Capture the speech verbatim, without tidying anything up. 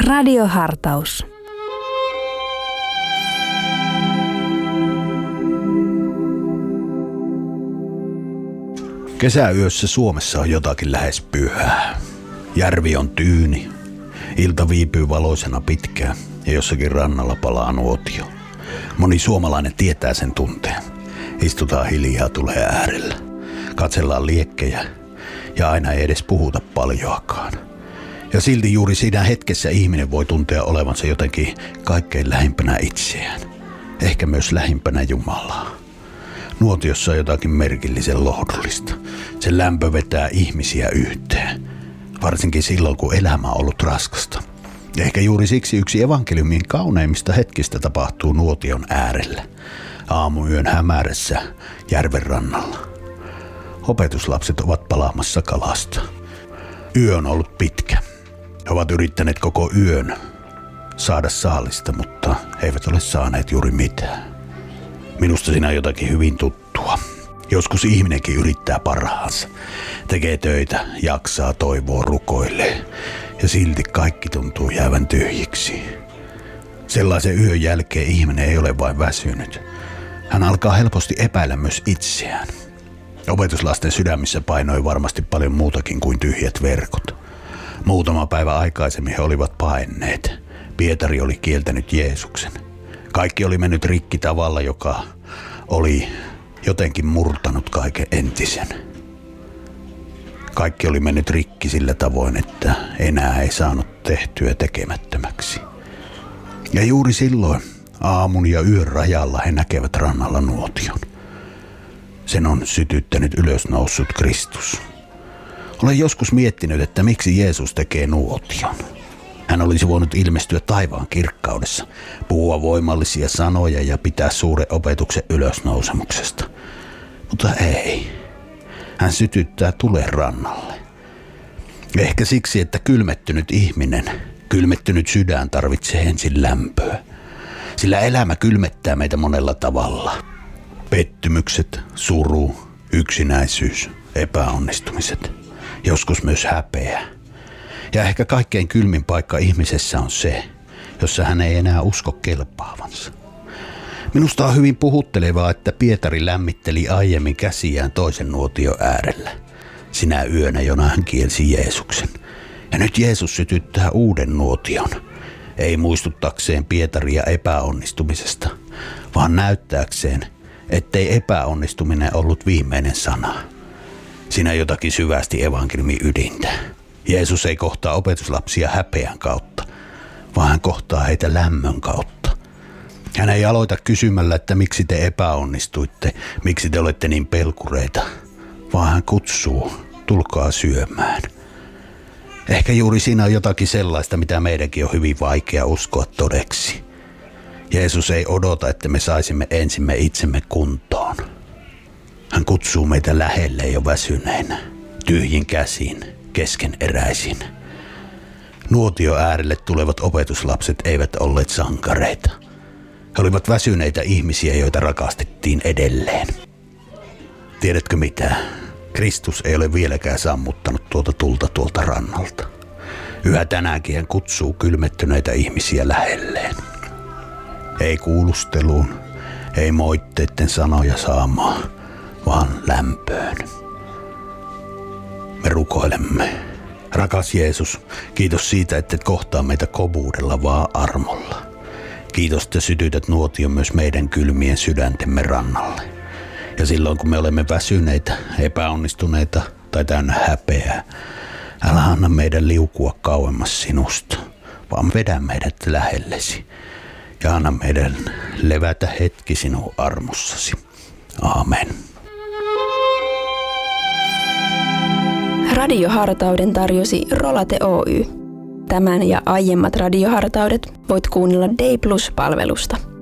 Radiohartaus. Kesäyössä Suomessa on jotakin lähes pyhää. Järvi on tyyni, ilta viipyy valoisena pitkään ja jossakin rannalla palaa nuotio. Moni suomalainen tietää sen tunteen. Istutaan hiljaa tulen äärellä, katsellaan liekkejä ja aina ei edes puhuta paljoakaan. Ja silti juuri siinä hetkessä ihminen voi tuntea olevansa jotenkin kaikkein lähimpänä itseään, ehkä myös lähimpänä Jumalaa. Nuotiossa on jotakin merkillisen lohdullista. Se lämpö vetää ihmisiä yhteen, varsinkin silloin kun elämä on ollut raskasta. Ja ehkä juuri siksi yksi evankeliumin kauneimmista hetkistä tapahtuu nuotion äärellä, aamuyön hämärässä järven rannalla. Opetuslapset ovat palaamassa kalasta. Yö on ollut pitkä. He ovat yrittäneet koko yön saada saalista, mutta eivät ole saaneet juuri mitään. Minusta siinä on jotakin hyvin tuttua. Joskus ihminenkin yrittää parhaansa. Tekee töitä, jaksaa, toivoo, rukoilee. Ja silti kaikki tuntuu jäävän tyhjiksi. Sellaisen yön jälkeen ihminen ei ole vain väsynyt. Hän alkaa helposti epäillä myös itseään. Opetuslasten sydämissä painoi varmasti paljon muutakin kuin tyhjät verkot. Muutama päivä aikaisemmin he olivat paenneet. Pietari oli kieltänyt Jeesuksen. Kaikki oli mennyt rikki tavalla, joka oli jotenkin murtanut kaiken entisen. Kaikki oli mennyt rikki sillä tavoin, että enää ei saanut tehtyä tekemättömäksi. Ja juuri silloin aamun ja yön rajalla he näkevät rannalla nuotion. Sen on sytyttänyt ylösnoussut Kristus. Olen joskus miettinyt, että miksi Jeesus tekee nuotion. Hän olisi voinut ilmestyä taivaan kirkkaudessa, puhua voimallisia sanoja ja pitää suuren opetuksen ylösnousemuksesta. Mutta ei. Hän sytyttää tulen rannalle. Ehkä siksi, että kylmettynyt ihminen, kylmettynyt sydän tarvitsee ensin lämpöä. Sillä elämä kylmettää meitä monella tavalla. Pettymykset, suru, yksinäisyys, epäonnistumiset, joskus myös häpeä. Ja ehkä kaikkein kylmin paikka ihmisessä on se, jossa hän ei enää usko kelpaavansa. Minusta on hyvin puhuttelevaa, että Pietari lämmitteli aiemmin käsiään toisen nuotion äärellä, sinä yönä, jona hän kielsi Jeesuksen. Ja nyt Jeesus sytyttää uuden nuotion, ei muistuttakseen Pietaria epäonnistumisesta, vaan näyttääkseen, ettei epäonnistuminen ollut viimeinen sana. Siinä jotakin syvästi evankeliumin ydintä. Jeesus ei kohtaa opetuslapsia häpeän kautta, vaan hän kohtaa heitä lämmön kautta. Hän ei aloita kysymällä, että miksi te epäonnistuitte, miksi te olette niin pelkureita, vaan hän kutsuu, tulkaa syömään. Ehkä juuri siinä on jotakin sellaista, mitä meidänkin on hyvin vaikea uskoa todeksi. Jeesus ei odota, että me saisimme ensimme itsemme kuntoon. Hän kutsuu meitä lähelle jo väsyneinä, tyhjin käsin, keskeneräisin. Nuotio äärelle tulevat opetuslapset eivät olleet sankareita. He olivat väsyneitä ihmisiä, joita rakastettiin edelleen. Tiedätkö mitä? Kristus ei ole vieläkään sammuttanut tuota tulta tuolta rannalta. Yhä tänäänkin hän kutsuu kylmettyneitä ihmisiä lähelleen. Ei kuulusteluun, ei moitteiden sanoja saamaan, vaan lämpöön. Me rukoilemme. Rakas Jeesus, kiitos siitä, että et kohtaa meitä kovuudella, vaan armolla. Kiitos, että sytytät nuotion myös meidän kylmien sydäntemme rannalle. Ja silloin, kun me olemme väsyneitä, epäonnistuneita tai täynnä häpeää, älä anna meidän liukua kauemmas sinusta, vaan vedä meidät lähellesi. Ja anna meidän levätä hetki sinun armossasi. Aamen. Radiohartauden tarjosi Rolate Oy. Tämän ja aiemmat radiohartaudet voit kuunnella Day Plus-palvelusta.